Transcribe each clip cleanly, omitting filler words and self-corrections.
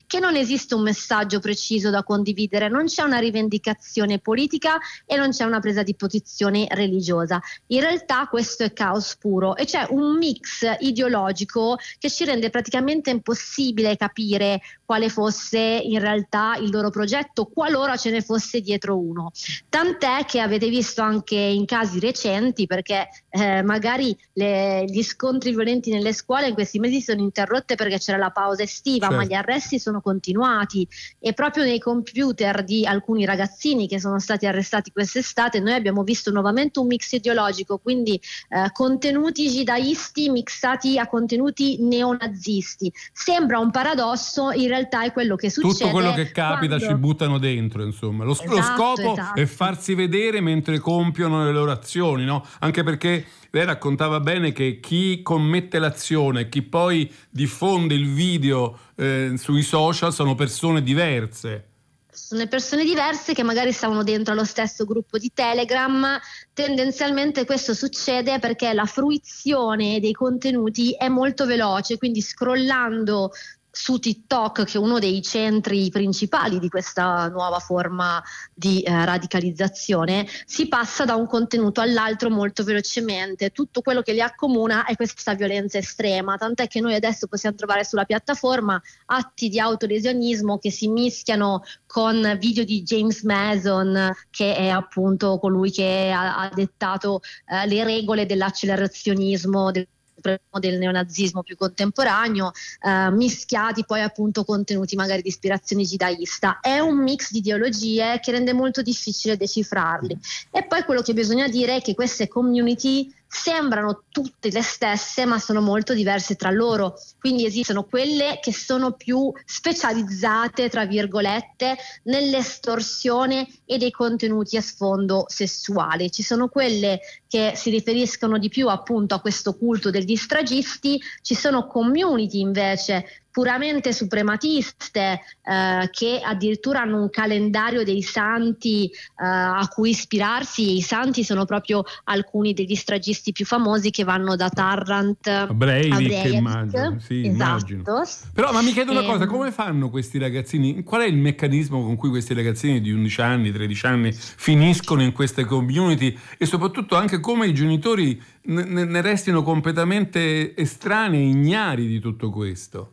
che non esiste un messaggio preciso da condividere, non c'è una rivendicazione politica e non c'è una presa di posizione religiosa. In realtà questo è caos puro e c'è un mix ideologico che ci rende praticamente impossibile capire quale fosse in realtà il loro progetto, qualora ce ne fosse dietro uno. Tant'è che avete visto anche in casi recenti, perché magari gli scontri violenti nelle scuole in questi mesi sono interrotte perché c'era la pausa estiva, certo. Ma gli arresti sono continuati e proprio nei computer di alcuni ragazzini che sono stati arrestati quest'estate noi abbiamo visto nuovamente un mix ideologico, quindi contenuti jihadisti mixati a contenuti neonazisti. Sembra un paradosso, in realtà è quello che succede. Tutto quello che capita quando... ci buttano dentro, insomma. Lo scopo è farsi vedere mentre compiono le loro azioni, no? Anche perché lei raccontava bene che chi commette l'azione, chi poi diffonde il video sui social sono persone diverse. Sono persone diverse che magari stavano dentro allo stesso gruppo di Telegram. Tendenzialmente questo succede perché la fruizione dei contenuti è molto veloce, quindi scrollando su TikTok, che è uno dei centri principali di questa nuova forma di radicalizzazione, si passa da un contenuto all'altro molto velocemente. Tutto quello che li accomuna è questa violenza estrema, tant'è che noi adesso possiamo trovare sulla piattaforma atti di autolesionismo che si mischiano con video di James Mason, che è appunto colui che ha dettato le regole dell'accelerazionismo del neonazismo più contemporaneo, mischiati poi appunto contenuti magari di ispirazione jihadista. È un mix di ideologie che rende molto difficile decifrarli. E poi quello che bisogna dire è che queste community sembrano tutte le stesse ma sono molto diverse tra loro, quindi esistono quelle che sono più specializzate tra virgolette nell'estorsione e dei contenuti a sfondo sessuale, ci sono quelle che si riferiscono di più appunto a questo culto degli stragisti, ci sono community invece puramente suprematiste che addirittura hanno un calendario dei santi a cui ispirarsi. I santi sono proprio alcuni degli stragisti più famosi che vanno da Tarrant a Breivik. Immagino, sì, esatto. Immagino. Però ma mi chiedo una cosa, come fanno questi ragazzini, qual è il meccanismo con cui questi ragazzini di 11 anni, 13 anni finiscono in queste community e soprattutto anche come i genitori ne restino completamente estranei, ignari di tutto questo?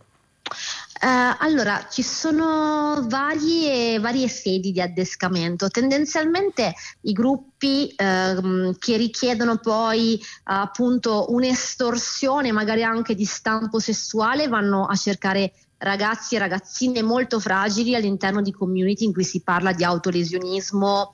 Allora, ci sono varie sedi di addescamento. Tendenzialmente i gruppi che richiedono poi appunto un'estorsione magari anche di stampo sessuale vanno a cercare ragazzi e ragazzine molto fragili all'interno di community in cui si parla di autolesionismo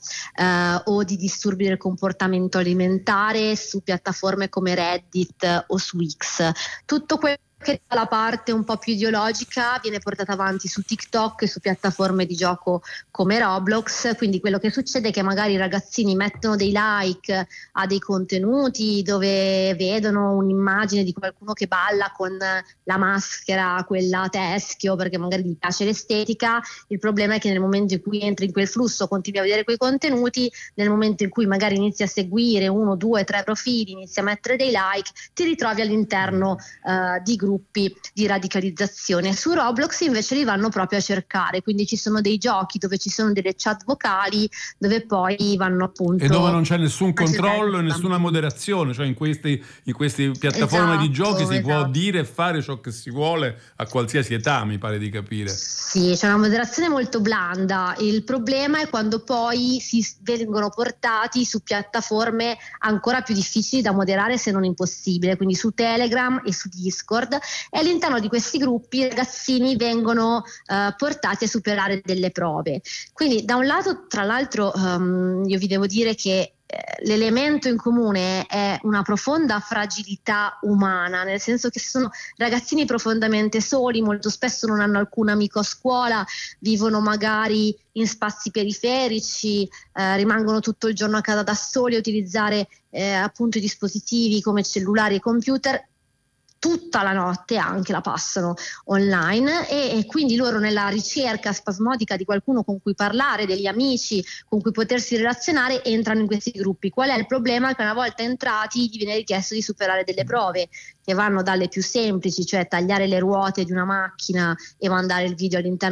o di disturbi del comportamento alimentare su piattaforme come Reddit o su X. Tutto quello che la parte un po' più ideologica viene portata avanti su TikTok e su piattaforme di gioco come Roblox, quindi quello che succede è che magari i ragazzini mettono dei like a dei contenuti dove vedono un'immagine di qualcuno che balla con la maschera, quella teschio, perché magari gli piace l'estetica. Il problema è che nel momento in cui entri in quel flusso, continui a vedere quei contenuti, nel momento in cui magari inizi a seguire 1, 2, 3 profili, inizi a mettere dei like, ti ritrovi all'interno di gruppi di radicalizzazione. Su Roblox invece li vanno proprio a cercare, quindi ci sono dei giochi dove ci sono delle chat vocali dove poi vanno appunto e dove non c'è nessun controllo e nessuna moderazione, cioè in queste piattaforme di giochi si può dire e fare ciò che si vuole a qualsiasi età, mi pare di capire. Sì, c'è una moderazione molto blanda. Il problema è quando poi si vengono portati su piattaforme ancora più difficili da moderare, se non impossibile, quindi su Telegram e su Discord, e all'interno di questi gruppi i ragazzini vengono portati a superare delle prove. Quindi da un lato, tra l'altro, io vi devo dire che l'elemento in comune è una profonda fragilità umana, nel senso che sono ragazzini profondamente soli, molto spesso non hanno alcun amico a scuola, vivono magari in spazi periferici, rimangono tutto il giorno a casa da soli a utilizzare appunto i dispositivi come cellulari e computer. Tutta la notte anche la passano online e quindi loro, nella ricerca spasmodica di qualcuno con cui parlare, degli amici con cui potersi relazionare, entrano in questi gruppi. Qual è il problema? Che una volta entrati gli viene richiesto di superare delle prove che vanno dalle più semplici, cioè tagliare le ruote di una macchina e mandare il video all'interno